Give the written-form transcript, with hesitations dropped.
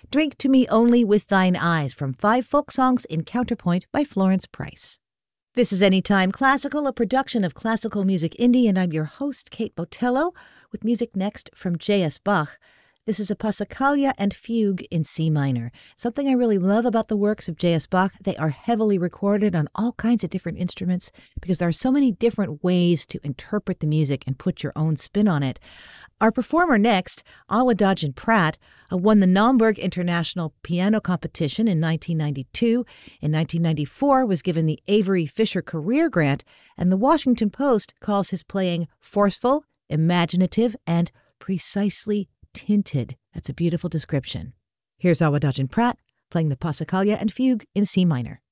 Drink to Me Only with Thine Eyes from 5 Folk Songs in Counterpoint by Florence Price. This is Anytime Classical, a production of Classical Music Indie, and I'm your host, Kate Botello, with music next from J.S. Bach. This is a Passacaglia and Fugue in C minor. Something I really love about the works of J.S. Bach, they are heavily recorded on all kinds of different instruments because there are so many different ways to interpret the music and put your own spin on it. Our performer next, Awadagin Pratt, won the Naumburg International Piano Competition in 1992. In 1994, was given the Avery Fisher Career Grant, and the Washington Post calls his playing forceful, imaginative, and precisely tinted. That's a beautiful description. Here's Awadagin Pratt playing the Passacaglia and Fugue in C minor.